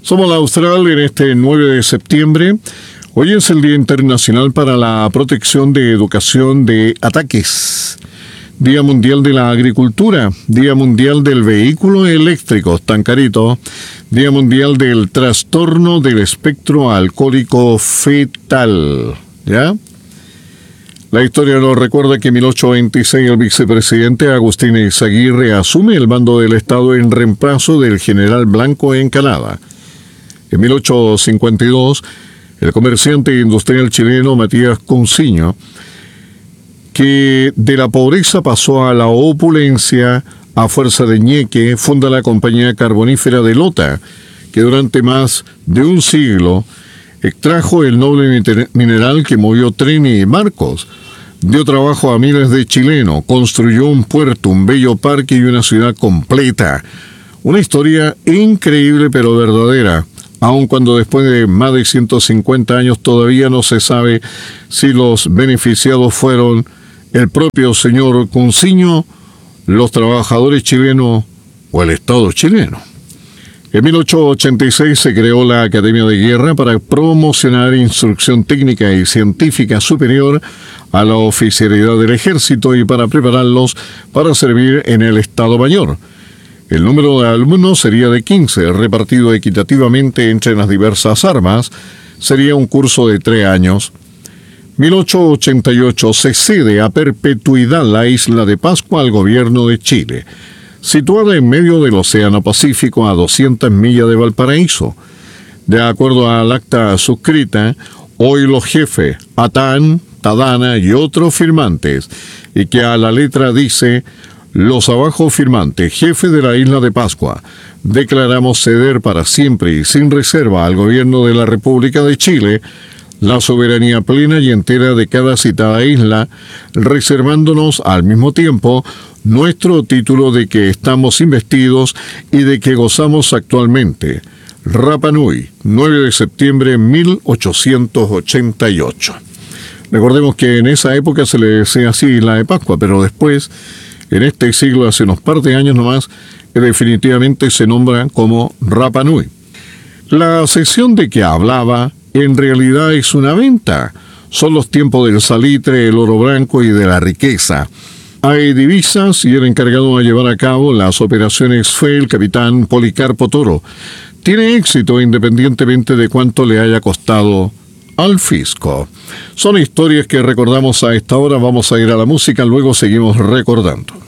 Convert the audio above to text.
Somos la Austral en este 9 de septiembre. Hoy es el Día Internacional para la Protección de Educación de Ataques. Día Mundial de la Agricultura. Día Mundial del Vehículo Eléctrico, tan carito. Día Mundial del Trastorno del Espectro Alcohólico Fetal. ¿Ya? La historia nos recuerda que en 1826 el vicepresidente Agustín Izaguirre asume el mando del Estado en reemplazo del general Blanco en Canadá. En 1852, el comerciante industrial chileno Matías Cousiño, que de la pobreza pasó a la opulencia a fuerza de ñeque, funda la compañía carbonífera de Lota, que durante más de un siglo extrajo el noble mineral que movió trenes y barcos, dio trabajo a miles de chilenos, construyó un puerto, un bello parque y una ciudad completa. Una historia increíble pero verdadera, aun cuando después de más de 150 años todavía no se sabe si los beneficiados fueron el propio señor Cousiño, los trabajadores chilenos o el Estado chileno. En 1886 se creó la Academia de Guerra para promocionar instrucción técnica y científica superior a la oficialidad del ejército y para prepararlos para servir en el Estado Mayor. El número de alumnos sería de 15, repartido equitativamente entre las diversas armas. Sería un curso de 3 años. 1888 se cede a perpetuidad la isla de Pascua al gobierno de Chile, situada en medio del Océano Pacífico a 200 millas de Valparaíso. De acuerdo al acta suscrita, hoy los jefes, Atán, Tadana y otros firmantes, y que a la letra dice: los abajo firmantes, jefe de la isla de Pascua, declaramos ceder para siempre y sin reserva al gobierno de la República de Chile la soberanía plena y entera de cada citada isla, reservándonos al mismo tiempo nuestro título de que estamos investidos y de que gozamos actualmente. Rapa Nui, 9 de septiembre de 1888. Recordemos que en esa época se le decía así Isla de Pascua, pero después, en este siglo, hace unos par de años nomás, definitivamente se nombra como Rapa Nui. La sesión de que hablaba en realidad es una venta. Son los tiempos del salitre, el oro blanco y de la riqueza. Hay divisas y el encargado de llevar a cabo las operaciones fue el capitán Policarpo Toro. Tiene éxito independientemente de cuánto le haya costado al fisco. Son historias que recordamos a esta hora. Vamos a ir a la música, luego seguimos recordando.